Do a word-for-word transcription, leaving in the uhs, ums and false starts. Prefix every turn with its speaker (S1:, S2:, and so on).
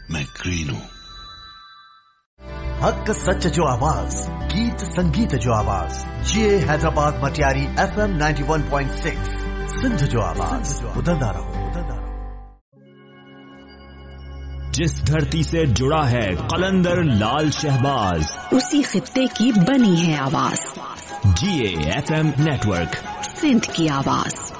S1: मैं ग्रीन हूं।
S2: हक सच जो आवाज, गीत संगीत जो आवाज, ये Hyderabad Matiari F M ninety one point six Sindh जो आवाज, उधरदा रहो उधरदा रहो।
S3: जिस धरती से जुड़ा है कलंदर लाल शहबाज,
S4: उसी खित्ते की बनी है आवाज।
S3: जी A F M network,
S4: Sindh की आवाज।